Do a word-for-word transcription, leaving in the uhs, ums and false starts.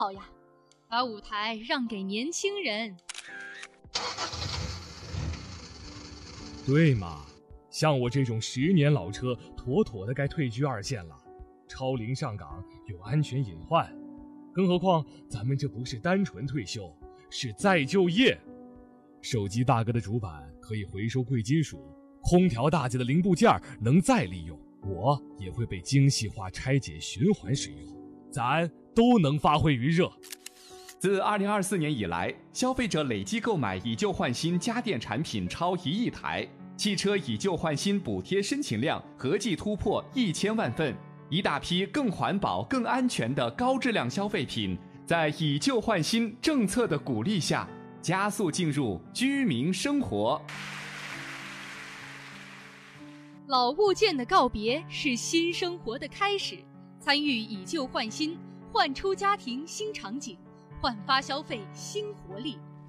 好呀，把舞台让给年轻人。 对嘛，像我这种十年老车，妥妥的该退居二线了。超龄上岗有安全隐患，更何况咱们这不是单纯退休，是再就业。手机大哥的主板可以回收贵金属，空调大姐的零部件能再利用，我也会被精细化拆解循环使用，咱都能发挥余热。 自二零二四年以来，消费者累计购买以旧换新家电产品超一亿台，汽车以旧换新补贴申请量合计突破一千万份，一大批更环保、更安全的高质量消费品，在以旧换新政策的鼓励下，加速进入居民生活。 老物件的告别是新生活的开始，参与以旧换新，焕出家庭新场景，焕发消费新活力。